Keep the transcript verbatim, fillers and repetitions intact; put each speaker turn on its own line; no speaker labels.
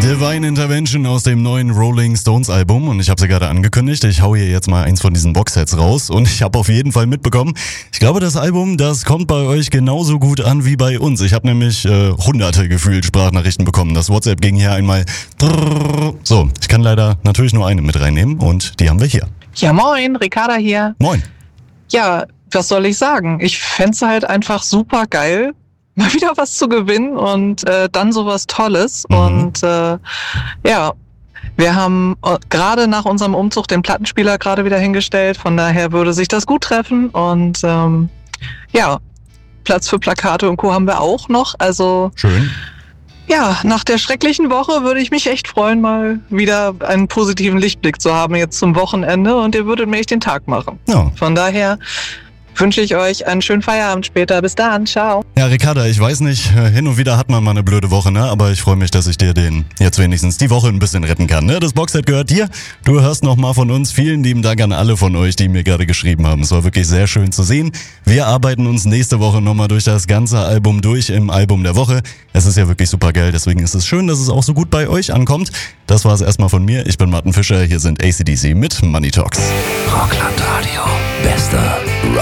Divine Intervention aus dem neuen Rolling Stones Album und ich habe sie gerade angekündigt, ich hau hier jetzt mal eins von diesen Boxsets raus und ich habe auf jeden Fall mitbekommen, ich glaube das Album, das kommt bei euch genauso gut an wie bei uns. Ich habe nämlich äh, hunderte gefühlt Sprachnachrichten bekommen. Das WhatsApp ging hier einmal so, ich kann leider natürlich nur eine mit reinnehmen und die haben wir hier.
Ja moin, Ricarda hier.
Moin.
Ja, was soll ich sagen? Ich fänd's halt einfach super geil, mal wieder was zu gewinnen und äh, dann sowas Tolles. Mhm. Und äh, ja, wir haben äh, gerade nach unserem Umzug den Plattenspieler gerade wieder hingestellt. Von daher würde sich das gut treffen. Und ähm, ja, Platz für Plakate und Co. haben wir auch noch. Also
schön.
Ja, nach der schrecklichen Woche würde ich mich echt freuen, mal wieder einen positiven Lichtblick zu haben jetzt zum Wochenende. Und ihr würdet mir echt den Tag machen.
Ja.
Von daher wünsche ich euch einen schönen Feierabend später. Bis dann, ciao.
Ja, Ricarda, ich weiß nicht, hin und wieder hat man mal eine blöde Woche, ne? Aber ich freue mich, dass ich dir den jetzt wenigstens die Woche ein bisschen retten kann, ne? Das Boxset gehört dir. Du hörst nochmal von uns. Vielen lieben Dank an alle von euch, die mir gerade geschrieben haben. Es war wirklich sehr schön zu sehen. Wir arbeiten uns nächste Woche nochmal durch das ganze Album durch im Album der Woche. Es ist ja wirklich super geil, deswegen ist es schön, dass es auch so gut bei euch ankommt. Das war es erstmal von mir. Ich bin Martin Fischer, hier sind A C D C mit Money Talks.
Rockland Radio, bester